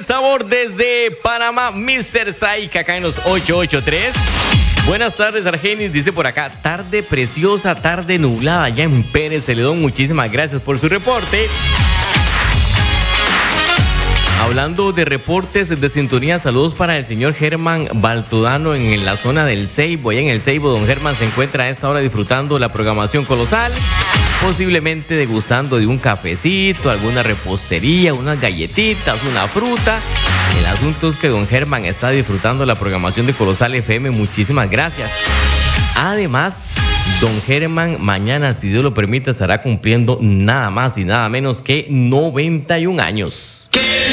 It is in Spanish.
sabor desde Panamá, Mr. Saika, acá en los 883. Buenas tardes, Argenis, dice por acá, tarde preciosa, tarde nublada, allá en Pérez Celedón. Muchísimas gracias por su reporte. Hablando de reportes de sintonía, saludos para el señor Germán Baltodano en la zona del Ceibo. Allá en el Ceibo, don Germán se encuentra a esta hora disfrutando la programación colosal, posiblemente degustando de un cafecito, alguna repostería, unas galletitas, una fruta. El asunto es que don Germán está disfrutando la programación de Colosal FM. Muchísimas gracias. Además, don Germán mañana, si Dios lo permite, estará cumpliendo nada más y nada menos que 91 años.